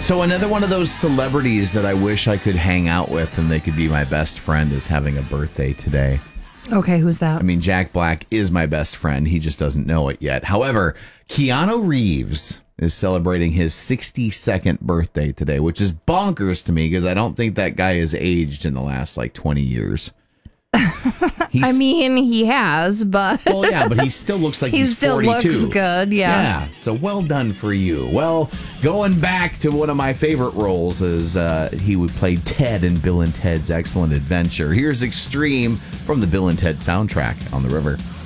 So another one of those celebrities that I wish I could hang out with and they could be my best friend is having a birthday today. Okay, who's that? I mean, Jack Black is my best friend. He just doesn't know it yet. However, Keanu Reeves is celebrating his 62nd birthday today, which is bonkers to me because I don't think that guy has aged in the last 20 years. I mean, he has, but... Well, yeah, but he still looks like he's 42. He still looks good, yeah. Yeah, so well done for you. Well, going back to one of my favorite roles is he would play Ted in Bill and Ted's Excellent Adventure. Here's Extreme from the Bill and Ted soundtrack on the river.